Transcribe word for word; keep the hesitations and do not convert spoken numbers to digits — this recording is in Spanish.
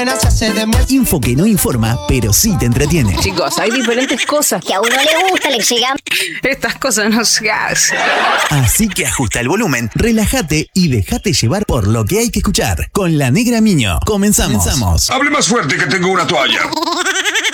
nena se hace de mí. Info que no informa, pero sí te entretiene. Chicos, hay diferentes cosas Que a uno le gusta, le llega. Estas cosas no se hacen. Así que ajusta el volumen, relájate y déjate llevar por lo que hay que escuchar. Con La Negra Miño. Comenzamos. Comenzamos. Hable más fuerte que tengo una toalla.